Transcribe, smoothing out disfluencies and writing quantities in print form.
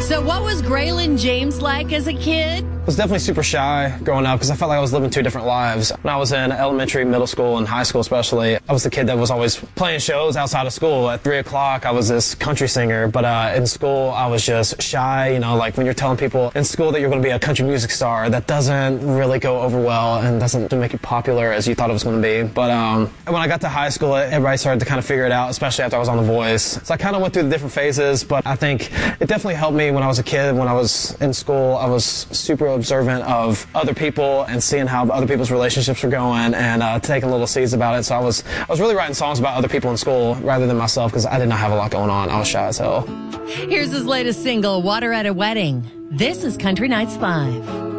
So what was Graylin James like as a kid? I was definitely super shy growing up because I felt like I was living two different lives. When I was in elementary, middle school, and high school especially, I was the kid that was always playing shows outside of school. At 3 o'clock, I was this country singer, but in school, I was just shy. You know, like when you're telling people in school that you're going to be a country music star, that doesn't really go over well and doesn't make you popular as you thought it was going to be. But when I got to high school, everybody started to kind of figure it out, especially after I was on The Voice. So I kind of went through the different phases, but I think it definitely helped me when I was a kid. When I was in school, I was super observant of other people and seeing how other people's relationships were going and taking little seeds about it. So I was really writing songs about other people in school rather than myself because I did not have a lot going on. I was shy as hell. Here's his latest single, Water at a Wedding. This is Country Nights Live.